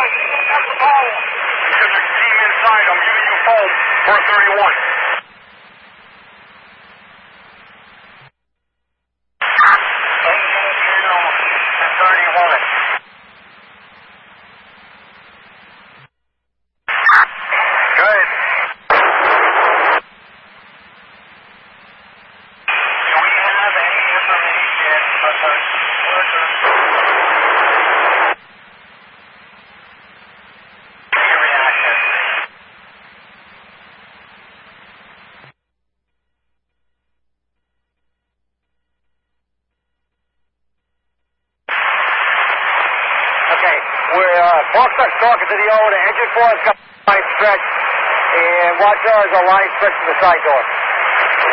Because there's a team inside. I'm giving you foam for a 31. Foxtrot's talking to the owner. Engine 4 is coming line stretch. And watch out, there's a line stretch to the side door.